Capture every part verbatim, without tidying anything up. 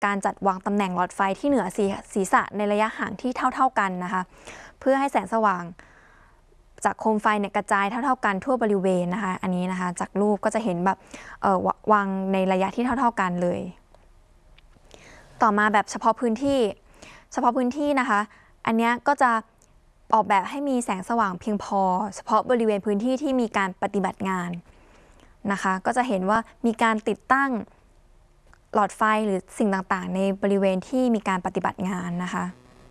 การจัดวางตำแหน่งหลอดไฟที่เหนือศีรษะในระยะห่างที่เท่าๆกันนะคะเพื่อให้แสงสว่างจากโคมไฟเนี่ยกระจายเท่าๆกันทั่วบริเวณนะคะอันนี้นะคะจากรูปก็จะเห็นแบบเอ่อวางในระยะที่เท่าๆกันเลยต่อมาแบบเฉพาะพื้นที่เฉพาะพื้นที่นะคะอันนี้ก็จะออกแบบให้มีแสงสว่างเพียงพอเฉพาะบริเวณพื้นที่ที่มีการปฏิบัติงานนะคะก็จะเห็นว่ามีการติดตั้งหลอดไฟหรือสิ่งต่างๆในบริเวณที่มีการปฏิบัติงานนะคะ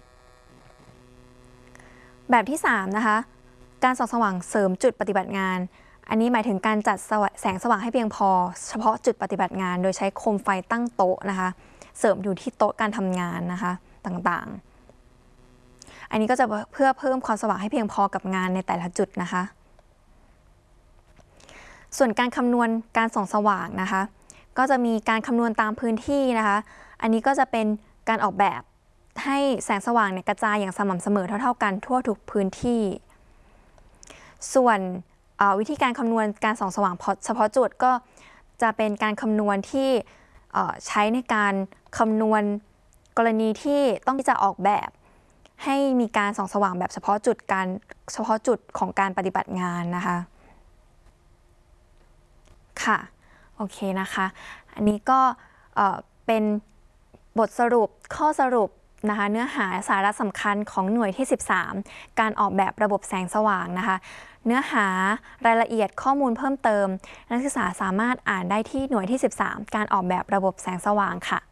แบบที่สามนะคะการส่องสว่างเสริมจุดปฏิบัติงานอันนี้หมายถึงการจัดแสงสว่างให้เพียงพอเฉพาะจุดปฏิบัติงานโดยใช้โคมไฟตั้งโต๊ะนะคะเสริมอยู่ที่โต๊ะการทำงานนะคะต่างๆอันนี้ก็จะเพื่อเพิ่มความสว่างให้เพียงพอกับงานในแต่ละจุดนะคะส่วนการคำนวณการส่องสว่างนะคะก็จะมีการคำนวณตามพื้นที่นะคะอันนี้ก็จะเป็นการออกแบบให้แสงสว่างเนี่ยกระจายอย่างสม่ำเสมอเท่าๆกันทั่วทุกพื้นที่ส่วนวิธีการคำนวณการส่องสว่างเฉพาะจุดก็จะเป็นการคำนวณที่ใช้ในการคำนวณกรณีที่ต้องที่จะออกแบบให้มีการส่องสว่างแบบเฉพาะจุดการเฉพาะจุดของการปฏิบัติงานนะคะค่ะโอเคนะคะอันนี้ก็เป็นบทสรุปข้อสรุปนะคะเนื้อหาสาระสำคัญของหน่วยที่สิบสามการออกแบบระบบแสงสว่างนะคะเนื้อหารายละเอียดข้อมูลเพิ่มเติมนักศึกษาสามารถอ่านได้ที่หน่วยที่สิบสามการออกแบบระบบแสงสว่างค่ะ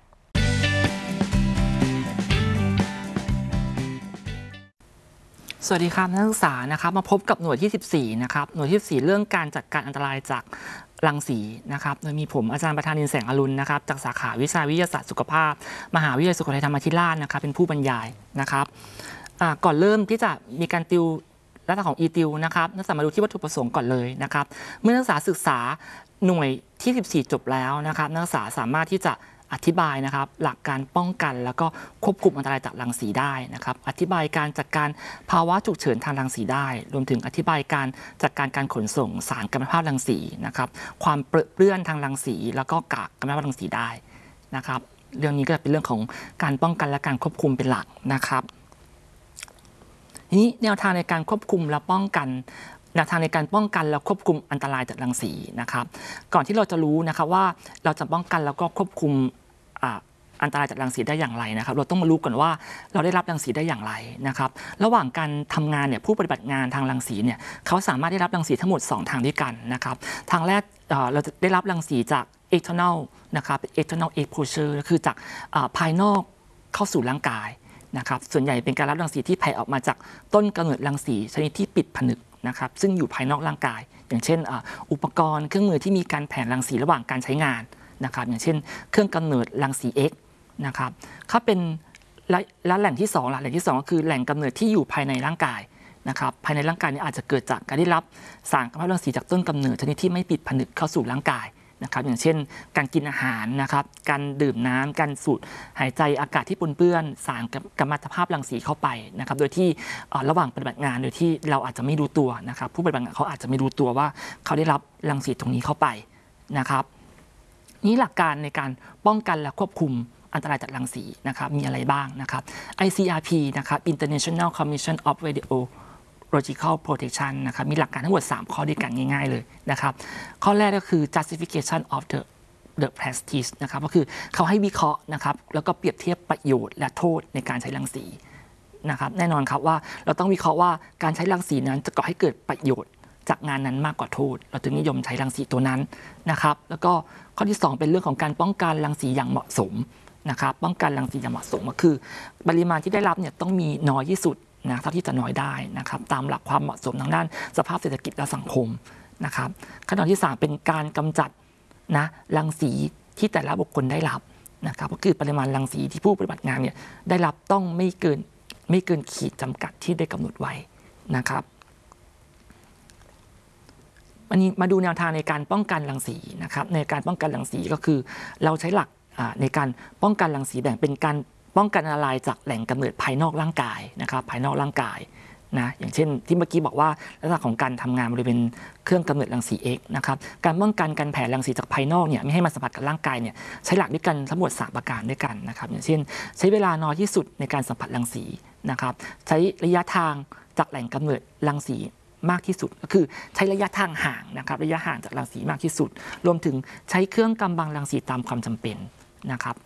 สวัสดีครับนักศึกษานะครับมาพบกับหน่วยที่สิบสี่นะครับหน่วยที่สิบสี่เรื่องการจัดการอันตรายจากรังสีนะครับโดยมีผมอาจารย์ประธานินแสงอรุณนะครับจากสาขาวิชาวิทยาศาสตร์สุขภาพมหาวิทยาลัยสุโขทัยธรรมาธิราชนะครับเป็นผู้บรรยายนะครับก่อนเริ่มที่จะมีการติวลักษณะของ อี ติว นะครับนักศึกษามาดูที่วัตถุประสงค์ก่อนเลยนะครับเมื่อนักศึกษาศึกษาหน่วยที่สิบสี่จบแล้วนะครับนักศึกษาสามารถที่จะอธิบายนะครับหลักการป้องกันแล้วก็ควบคุมอันตรายจากรังสีได้นะครับอธิบายการจัดการภาวะฉุกเฉินทางรังสีได้รวมถึงอธิบายการจัดการการขนส่งสารกัมมันตภาพรังสีนะครับความเปื้อนทางรังสีแล้วก็กากกัมมันตภาพรังสีได้นะครับเรื่องนี้ก็เป็นเรื่องของการป้องกันและการควบคุมเป็นหลักนะครับทีนี้แนวทางในการควบคุมและป้องกันแนวทางในการป้องกันและควบคุมอันตรายจากรังสีนะครับก่อนที่เราจะรู้นะครับว่าเราจะป้องกันแล้วก็ควบคุมอันตรายจากรังสีได้อย่างไรนะครับเราต้องมารู้ก่อนว่าเราได้รับรังสีได้อย่างไรนะครับระหว่างการทำงานเนี่ยผู้ปฏิบัติงานทางรังสีเนี่ยเขาสามารถได้รับรังสีทั้งหมดสองทางด้วยกันนะครับทางแรกเราจะได้รับรังสีจาก external นะครับ external exposure คือจากภายนอกเข้าสู่ร่างกายนะครับส่วนใหญ่เป็นการรับรังสีที่แผ่ออกมาจากต้นกำเนิดรังสีชนิดที่ปิดผนึกนะครับซึ่งอยู่ภายนอกร่างกายอย่างเช่นอุปกรณ์เครื่องมือที่มีการแผ่รังสีระหว่างการใช้งานนะครับอย่างเช่นเครื่องกำเนิดรังสี X นะครับถ้าเป็นและแหล่งที่สองแหล่งที่สองก็คือแหล่งกำเนิดที่อยู่ภายในร่างกายนะครับภายในร่างกายนี้อาจจะเกิดจากการได้รับสารกัมมันตภาพรังสีจากต้นกำเนิดชนิดที่ไม่ปิดผนึกเข้าสู่ร่างกายนะครับอย่างเช่นการกินอาหารนะครับการดื่มน้ำการสูดหายใจอากาศที่ปนเปื้อนสารกัมมันตภาพรังสีเข้าไปนะครับโดยที่ระหว่างปฏิบัติงานโดยที่เราอาจจะไม่รู้ตัวนะครับผู้ปฏิบัติงานเขาอาจจะไม่รู้ตัวว่าเขาได้รับรังสีตรงนี้เข้าไปนะครับนี่หลักการในการป้องกันและควบคุมอันตรายจากรังสีนะครับมีอะไรบ้างนะครับ ไอ ซี อาร์ พี นะครับ International Commission of Radiological Protection นะครับมีหลักการทั้งหมดสามข้อด้วยกันง่ายๆเลยนะครับข้อแรกก็คือ justification of the the practice นะครับก็คือเขาให้วิเคราะห์นะครับแล้วก็เปรียบเทียบประโยชน์และโทษในการใช้รังสีนะครับแน่นอนครับว่าเราต้องวิเคราะห์ว่าการใช้รังสีนั้นจะก่อให้เกิดประโยชน์จากงานนั้นมากกว่าโทษเราถึงนิยมใช้รังสีตัวนั้นนะครับแล้วก็ข้อที่สองเป็นเรื่องของการป้องกันรังสีอย่างเหมาะสมนะครับป้องกันรังสีอย่างเหมาะสมก็คือปริมาณที่ได้รับเนี่ยต้องมีน้อยที่สุดนะเท่าที่จะน้อยได้นะครับตามหลักความเหมาะสมทางด้านสภาพเศรษฐกิจและสังคมนะครับขั้นตอนที่สามเป็นการกำจัดนะรังสีที่แต่ละบุคคลได้รับนะครับก็คือปริมาณรังสีที่ผู้ปฏิบัติงานเนี่ยได้รับต้องไม่เกินไม่เกินขีดจำกัดที่ได้กำหนดไว้นะครับวันนี้มาดูแนวทางในการป้องกันรังสีนะครับในการป้องกันรังสีก็คือเราใช้หลักในการป้องกันรังสีแบ่งเป็นการป้องกันอันตรายจากแหล่งกำเนิดภายนอกร่างกายนะครับภายนอกร่างกายนะอย่างเช่นที่เมื่อกี้บอกว่าลักษณะของการทำงานบริเวณเครื่องกำเนิดรังสี X นะครับการป้องกันการแผ่รังสีจากภายนอกเนี่ยไม่ให้มันสัมผัสกับร่างกายเนี่ยใช้หลักด้วยกันทั้งหมดสามประการด้วยกันนะครับอย่างเช่นใช้เวลาน้อยที่สุดในการสัมผัสรังสีนะครับใช้ระยะทางจากแหล่งกำเนิดรังสีมากที่สุดก็คือใช้ระยะทางห่างนะครับระยะห่างจากรังสีมากที่สุดรวมถึงใช้เครื่องกำบังรังสีตามความจำเป็นนะครับ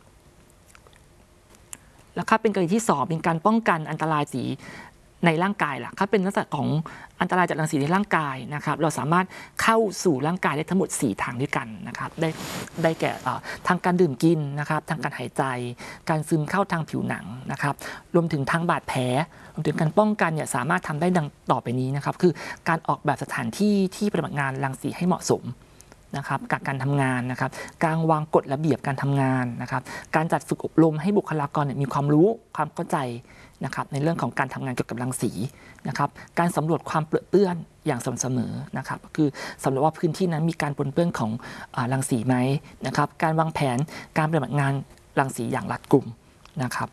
แล้วครับเป็นกรณีที่สองเป็นการป้องกันอันตรายสีในร่างกายล่ะถ้าเป็นลักษณะของอันตรายจากรังสีในร่างกายนะครับเราสามารถเข้าสู่ร่างกายได้ทั้งหมดสี่ทางด้วยกันนะครับได้ได้แก่ทางการดื่มกินนะครับทางการหายใจการซึมเข้าทางผิวหนังนะครับรวมถึงทางบาดแผลรวมถึงการป้องกันเนี่ยสามารถทำได้ดังต่อไปนี้นะครับคือการออกแบบสถานที่ที่ปฏิบัติงานรังสีให้เหมาะสมนะครับกับการทำงานนะครับการวางกฎระเบียบการทำงานนะครับการจัดฝึกอบรมให้บุคลากรมีความรู้ความเข้าใจนะครับในเรื่องของการทำงานเกี่ยวกับรังสีนะครับการสำรวจความเปื้อนเปื้อนอย่างสม่ำเสมอนะครับคือสำรวจว่าพื้นที่นั้นมีการปนเปื้อนของรังสีไหมนะครับการวางแผนการปฏิบัติงานรังสีอย่างรัดกุมนะครับ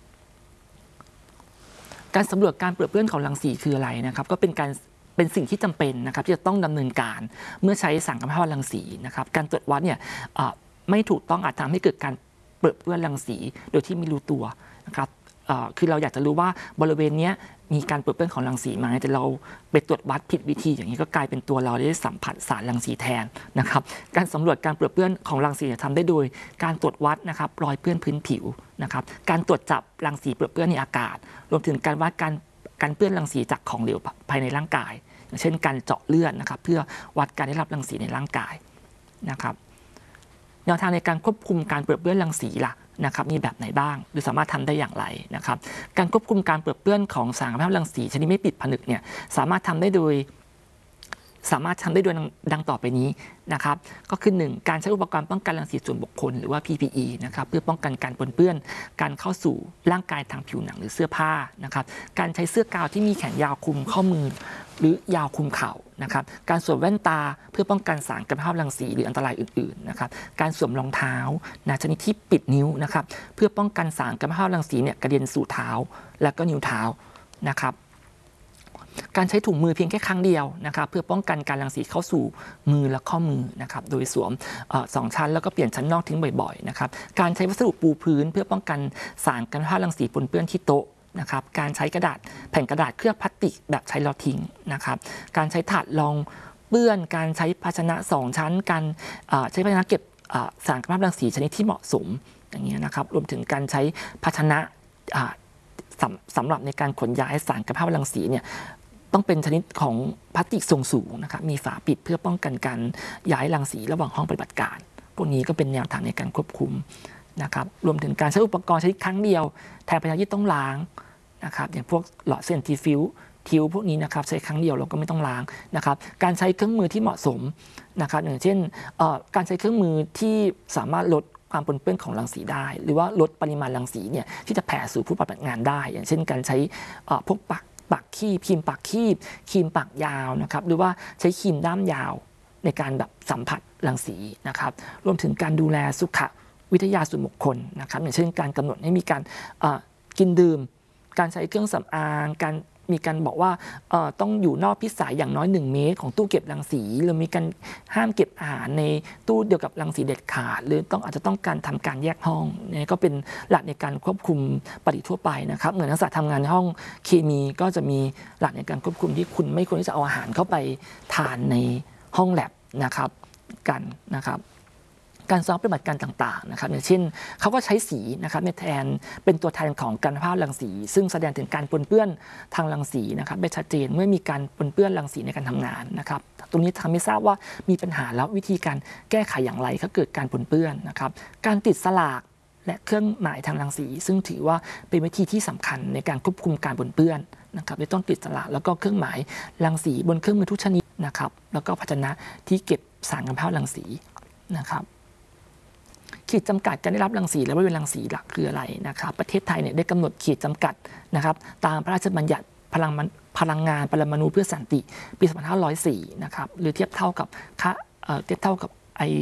การสำรวจการเปื้อนเปื้อนของรังสีคืออะไรนะครับก็เป็นการเป็นสิ่งที่จำเป็นนะครับที่จะต้องดำเนินการเมื่อใช้สารกัมมันตรังสีนะครับการตรวจวัดเนี่ยไม่ถูกต้องอาจทำให้เกิดการเปื้อนเปื้อนรังสีโดยที่ไม่รู้ตัวนะครับคือเราอยากจะรู้ว่าบริเวณนี้มีการเปื้อนเปื้อนของรังสีไหมแต่เราไปตรวจวัดผิดวิธีอย่างนี้ก็กลายเป็นตัวเราได้สัมผัสสารรังสีแทนนะครับการสำรวจการเปื้อนเปื้อนของรังสีทำได้โดยการตรวจวัดนะครับรอยเปื้อนพื้นผิวนะครับการตรวจจับรังสีเปื้อนเปื้อนในอากาศรวมถึงการวัดการการเปื้อนรังสีจากของเหลวภายในร่างกายอย่างเช่นการเจาะเลือดนะครับเพื่อวัดการได้รับรังสีในร่างกายนะครับแนวทางในการควบคุมการเปื้อนเปื้อนรังสีล่ะนะครับมีแบบไหนบ้างหรือสามารถทำได้อย่างไรนะครับการควบคุมการเปื้อนเปื้อนของสารกัมมันตรังสีชนิดไม่ปิดผนึกเนี่ยสามารถทำได้โดยสามารถทำได้โดยดังต่อไปนี้นะครับก็คือหนึ่งการใช้อุปกรณ์ป้องกันรังสีส่วนบุคคลหรือว่า พี พี อี นะครับเพื่อป้องกันการปนเปื้อนการเข้าสู่ร่างกายทางผิวหนังหรือเสื้อผ้านะครับการใช้เสื้อกาวที่มีแขนยาวคลุมข้อมือหรือยาวคลุมเข่านะครับการสวมแว่นตาเพื่อป้องกันสารกัมมันตรังสีหรืออันตรายอื่นๆนะครับการสวมรองเท้านะชนิดที่ปิดนิ้วนะครับเพื่อป้องกันสารกัมมันตรังสีเนี่ยกระเด็นสู่เท้าและก็นิ้วเท้านะครับการใช้ถุงมือเพียงแค่ครั้งเดียวนะครับเพื่อป้องกันการรังสีเข้าสู่มือและข้อมือนะครับโดยสวมสองชั้นแล้วก็เปลี่ยนชั้นนอกทิ้งบ่อยๆนะครับการใช้วัสดุปูพื้นเพื่อป้องกันสารกัมมันตรังสีปนเปื้อนที่โต๊ะนะครับการใช้กระดาษแผ่นกระดาษเคลือบพลาสติกแบบใช้แล้วทิ้งนะครับการใช้ถาดรองเปื้อนการใช้ภาชนะสองชั้นการใช้ภาชนะเก็บสารกัมมันตรังสีชนิดที่เหมาะสมอย่างนี้นะครับรวมถึงการใช้ภาชนะสำหรับในการขนย้ายสารกัมมันตรังสีเนี่ยต้องเป็นชนิดของพลาสติกทรงสูงนะครับมีฝาปิดเพื่อป้องกันการย้ายรังสีระหว่างห้องปฏิบัติการพวกนี้ก็เป็นแนวทางในการควบคุมนะครับรวมถึงการใช้อุปกรณ์ใช้ครั้งเดียวแทนภาชนะที่ต้องล้างนะครับอย่างพวกหลอดเซนทริฟิวทิวพวกนี้นะครับใช้ครั้งเดียวเราก็ไม่ต้องล้างนะครับการใช้เครื่องมือที่เหมาะสมนะครับอย่างเช่นการใช้เครื่องมือที่สามารถลดความปนเปื้อนของรังสีได้หรือว่าลดปริมาณรังสีเนี่ยที่จะแผ่สู่ผู้ปฏิบัติงานได้อย่างเช่นการใช้พวกปักปากคีบครีมปากคีบครีมปากยาวนะครับหรือว่าใช้ครีมด้ามยาวในการแบบสัมผัสรังสีนะครับรวมถึงการดูแลสุขวิทยาส่วนบุคคลนะครับอย่างเช่นการกำหนดให้มีการกินดื่มการใช้เครื่องสำอางการมีการบอกว่าต้องอยู่นอกพิสัยอย่างน้อยหนึ่งเมตรของตู้เก็บรังสีหรือมีการห้ามเก็บอาหารในตู้เดียวกับรังสีเด็ดขาดหรือต้องอาจจะต้องการทำการแยกห้องนี่ก็เป็นหลักในการควบคุมปฏิทั่วไปนะครับเหมือนนักศึกษาทำงานในห้องเคมีก็จะมีหลักในการควบคุมที่คุณไม่ควรที่จะเอาอาหารเข้าไปทานในห้องแลบนะครับกันนะครับการซ้อมปฏิบัติการต่างๆนะครับอย่างเช่นเขาก็ใช้สีนะครับในแทนเป็นตัวแทนของกัมมันตรังสีซึ่งแสดงถึงการปนเปื้อนทางรังสีนะครับได้ชัดเจนเมื่อมีการปนเปื้อนรังสีในการทำงานนะครับตรงนี้ทำให้ทราบว่ามีปัญหาแล้ววิธีการแก้ไขอย่างไรถ้าเกิดการปนเปื้อนนะครับการติดสลากและเครื่องหมายทางรังสีซึ่งถือว่าเป็นวิธีที่สำคัญในการควบคุมการปนเปื้อนนะครับต้องติดสลากแล้วก็เครื่องหมายรังสีบนเครื่องมือทุกชนิดนะครับแล้วก็ภาชนะที่เก็บสารกัมมันตรังสีนะครับขีดจำกัดการได้รับรังสีและบริเวณรังสีหลักคืออะไรนะครับประเทศไทยเนี่ยได้กำหนดขีดจำกัดนะครับตามพระราชบัญญัติพลังพลังงานปรมาณูเพื่อสันติปีสองพันห้าร้อยสี่นะครับหรือเทียบเท่ากับค่าเทียบเท่ากับไอ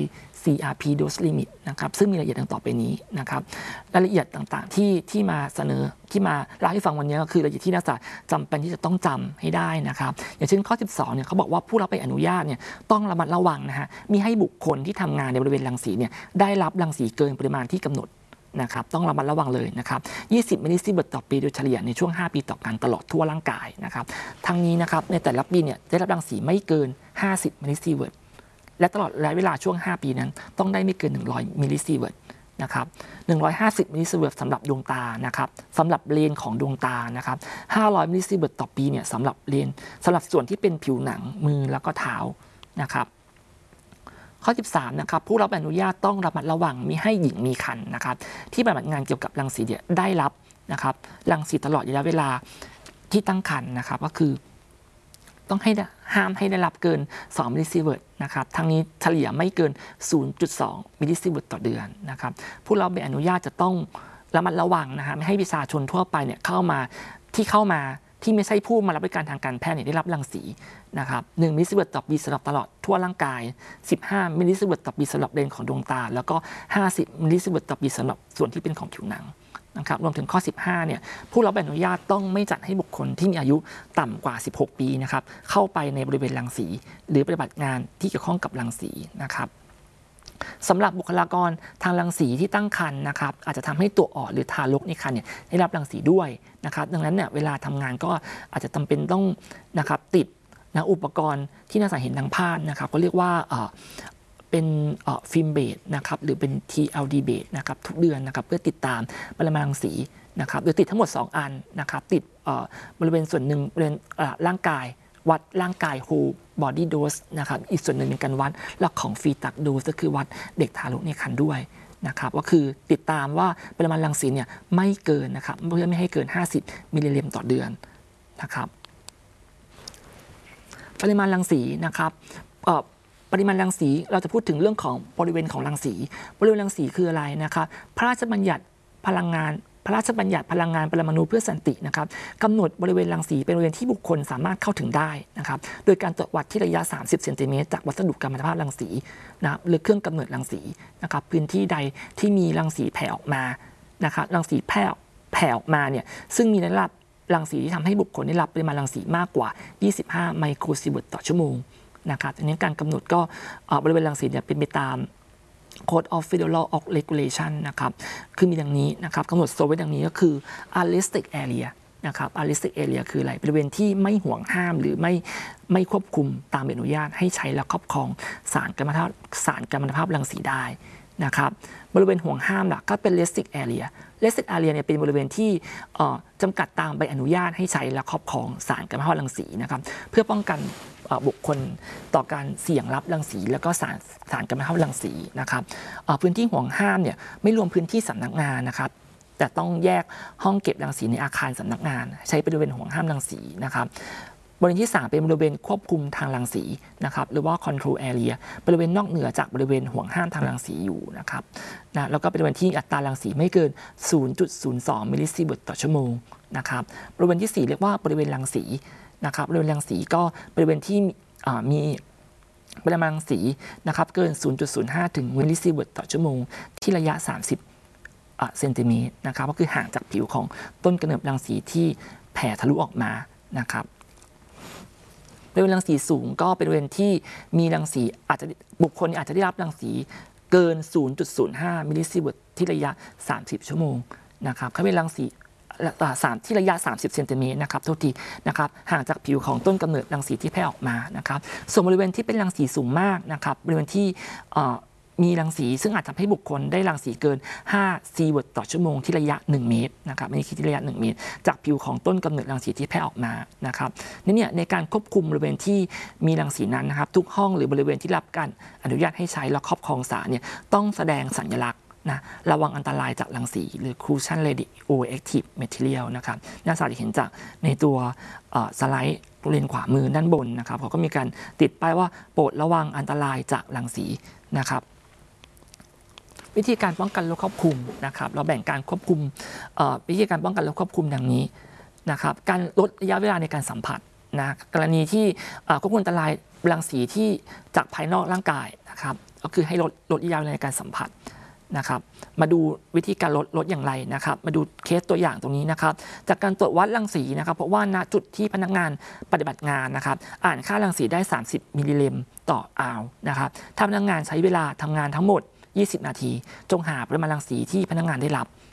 ซี อาร์ พี dose limit นะครับซึ่งมีรายละเอียดดังต่อไปนี้นะครับรายละเอียดต่างๆที่ที่มาเสนอที่มาเล่าให้ฟังวันนี้ก็คือรายละเอียดที่นักศึกษาจำเป็นที่จะต้องจำให้ได้นะครับอย่างเช่นข้อสิบสองเนี่ยเขาบอกว่าผู้รับใบอนุญาตเนี่ยต้องระมัดระวังนะฮะมิให้บุคคลที่ทำงานในบริเวณรังสีเนี่ยได้รับรังสีเกินปริมาณที่กำหนดนะครับต้องระมัดระวังเลยนะครับยี่สิบมิลลิซีเวิร์ตต่อปีโดยเฉลี่ยในช่วงห้าปีต่อกันตลอดทั่วร่างกายนะครับทั้งนี้นะครับในแต่ละปีเนี่ยได้รับรังสีไม่เกินห้าสิบมิลลิซีเวิร์ตและตลอดระยะเวลาช่วงห้าปีนั้นต้องได้ไม่เกินหนึ่งร้อยมิลลิซีเวิร์ตนะครับหนึ่งร้อยห้าสิบมิลลิซีเวิร์ตสำหรับดวงตานะครับสำหรับเลนของดวงตานะครับห้าร้อยมิลลิซีเวิร์ตต่อปีเนี่ยสำหรับเลนสำหรับส่วนที่เป็นผิวหนังมือแล้วก็เท้านะครับข้อสิบสามนะครับผู้รับอนุญาตต้องระมัดระวังมิให้หญิงมีครรภ์นะครับที่ปฏิบัติงานเกี่ยวกับรังสีเนี่ยได้รับนะครับรังสีตลอดระยะเวลาที่ตั้งครรภ์นะครับก็คือต้องให้ห้ามให้ได้รับเกินสองมิลลิซีเวิร์ตนะครับทั้งนี้เฉลี่ยไม่เกิน ศูนย์จุดสองมิลลิซีเวิร์ตต่อเดือนนะครับผู้รับอนุญาตจะต้องระมัดระวังนะฮะไม่ให้ประชาชนทั่วไปเนี่ยเข้ามาที่เข้ามาที่ไม่ใช่ผู้มารับบริการทางการแพทย์เนี่ยได้รับรังสีนะครับหนึ่งมิลลิซีเวิร์ตต่อปีสำหรับตลอดทั่วร่างกายสิบห้ามิลลิซีเวิร์ตต่อปีสำหรับเลนของดวงตาแล้วก็ห้าสิบมิลลิซีเวิร์ตต่อปีสำหรับส่วนที่เป็นของผิวหนังนะครับรวมถึงข้อสิบห้าเนี่ยผู้รับอนุญาตต้องไม่จัดให้บุคคลที่มีอายุต่ำกว่าสิบหกปีนะครับเข้าไปในบริเวณรังสีหรือปฏิบัติงานที่เกี่ยวข้องกับรังสีนะครับสำหรับบุคลากรทางรังสีที่ตั้งครรภ์นะครับอาจจะทำให้ตัวอ่อนหรือทารกในครรภ์เนี่ยได้รับรังสีด้วยนะครับดังนั้นเนี่ยเวลาทำงานก็อาจจะจำเป็นต้องนะครับติดนะอุปกรณ์ที่น่าจะเห็นทางภาพนะครับก็เรียกว่าเป็นฟิล์มเบสนะครับหรือเป็น ที แอล ดี เบสนะครับทุกเดือนนะครับเพื่อติดตามปริมาณรังสีนะครับโดยติดทั้งหมดสองอันนะครับติดบริเวณส่วนหนึ่งบริเวณร่างกายวัดร่างกาย whole body dose นะครับอีกส่วนหนึ่งเป็นการวัดหลักของ fetus dose ก็คือวัดเด็กทารกในครรภ์ด้วยนะครับก็คือติดตามว่าปริมาณรังสีเนี่ยไม่เกินนะครับเพื่อไม่ให้เกินห้าสิบมิลลิลิมต่อเดือนนะครับปริมาณรังสีนะครับปริมาณรังสีเราจะพูดถึงเรื่องของบริเวณของรังสีบริเวณรังสีคืออะไรนะครับพระราชบัญญัติพลังงานพระราชบัญญัติพลังงานปรมาณูเพื่อสันตินะครับกำหนดบริเวณรังสีเป็นบริเวณที่บุคคลสามารถเข้าถึงได้นะครับโดยการตรวจวัดที่ระยะสามสิบเซนติเมตรจากวัสดุกัมมันตภาพรังสีนะหรือเครื่องกำเนิดรังสีนะครับพื้นที่ใดที่มีรังสีแผ่ออกมานะครับรังสีแผ่แผ่ออกมาเนี่ยซึ่งมีระดับรังสีที่ทำให้บุคคลได้รับปริมาณรังสีมากกว่ายี่สิบห้าไมโครซีเวิร์ตต่อชั่วโมงนะครับอันนี้การกำหนดก็บริเวณรังสีเนี่ยเป็นไปตาม Code of Federal of Regulation นะครับคือมีดังนี้นะครับกำหนดโซนไว้ดังนี้ก็คือ Restricted Area นะครับ Restricted Area คืออะไรบริเวณที่ไม่ห่วงห้ามหรือไม่ไม่ควบคุมตามใบอนุญาตให้ใช้และครอบครองสารกัมมันตภาพสารกัมมันตภาพรังสีได้นะครับบริเวณห่วงห้ามล่ะก็เป็น Restricted Area Restricted Area เนี่ยเป็นบริเวณที่จำกัดตามใบอนุญาตให้ใช้และครอบครองสารกัมมันตภาพรังสีนะครับเพื่อป้องกันบุคคลต่อการเสี่ยงรับรังสีแล้วก็สารสารกัมมันตภาพรังสีนะครับพื้นที่ห่วงห้ามเนี่ยไม่รวมพื้นที่สำนักงานนะครับแต่ต้องแยกห้องเก็บรังสีในอาคารสำนักงานใช้บริเวณห่วงห้ามรังสีนะครับบริเวณที่สามเป็นบริเวณควบคุมทางรังสีนะครับหรือว่า control area บริเวณนอกเหนือจากบริเวณห่วงห้ามทางรังสีอยู่นะครับนะแล้วก็เป็นบริเวณที่อัตรารังสีไม่เกิน ศูนย์จุดศูนย์สองมิลลิซีเวิร์ตต่อชั่วโมงนะครับบริเวณที่สี่เรียกว่าบริเวณรังสีนะครับบริเวณรังสีก็บริเวณที่มีปริมาณรังสีนะครับเกิน ศูนย์จุดศูนย์ห้า ถึงมิลลิซีเวิร์ตต่อชั่วโมงที่ระยะสามสิบเซนติเมตรนะครับก็คือห่างจากผิวของต้นกำเนิดรังสีที่แผ่ทะลุออกมานะครับบริเวณรังสีสูงก็เป็นบริเวณที่มีรังสีอาจจะบุคคลอาจจะได้รับรังสีเกิน ศูนย์จุดศูนย์ห้า มิลลิซีเวิร์ตที่ระยะสามสิบชั่วโมงนะครับถ้าเป็นรังสีสามที่ระยะสามสิบเซนติเมตรนะครับทุกทีนะครับห่างจากผิวของต้นกำเนิดรังสีที่แผ่ออกมานะครับส่วนบริเวณที่เป็นรังสีสูงมากนะครับบริเวณที่มีรังสีซึ่งอาจทำให้บุคคลได้รังสีเกินห้าซีเวิร์ตต่อชั่วโมงที่ระยะหนึ่งเมตรนะครับอันนี้คือที่ระยะหนึ่งเมตรจากผิวของต้นกำเนิดรังสีที่แผ่ออกมานะครับนี่เนี่ยในการควบคุมบริเวณที่มีรังสีนั้นนะครับทุกห้องหรือบริเวณที่รับการอนุญาตให้ใช้และครอบครองสารเนี่ยต้องแสดงสัญลักษณ์นะระวังอันตรายจากรังสีหรือ Crucial Radioactive Material นะครับน่าจะเห็นจากในตัวสไลด์เลนขวามือด้านบนนะครับเขาก็มีการติดป้ายว่าโปรดระวังอันตรายจากรังสีนะครับวิธีการป้องกันและควบคุมนะครับเราแบ่งการควบคุมวิธีการป้องกันและควบคุมดังนี้นะครับการลดระยะเวลาในการสัมผัสนะกรณีที่ควบคุมอันตรายรังสีที่จากภายนอกร่างกายนะครับก็คือให้ลดลดระยะเวลาในการสัมผัสนะครับมาดูวิธีการลดลดอย่างไรนะครับมาดูเคสตัวอย่างตรงนี้นะครับจากการตรวจวัดรังสีนะครับเพราะว่าณจุดที่พนักงานปฏิบัติงานนะครับอ่านค่ารังสีได้สามสิบมิลลิเลมต่ออาวนะครับถ้าพนักงานใช้เวลาทำงานทั้งหมดยี่สิบนาทีจงหาปริมาณรังสีที่พนักงานได้รับ